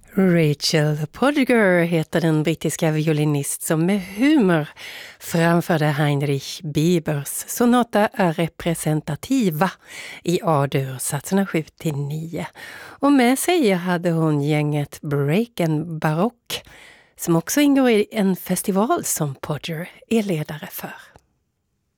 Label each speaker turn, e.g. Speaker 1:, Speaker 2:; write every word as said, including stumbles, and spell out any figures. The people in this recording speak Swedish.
Speaker 1: Rachel Podger heter den brittiska violinist som med humor framförde Heinrich Biebers sonata är representativa i A-dur satserna sju till nio. Och med sig hade hon gänget Breaken Baroque som också ingår i en festival som Podger är ledare för.